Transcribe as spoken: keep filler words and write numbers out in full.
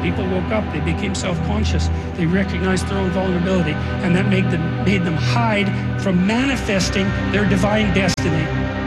People woke up, they became self-conscious, they recognized their own vulnerability, and that made them, made them hide from manifesting their divine destiny.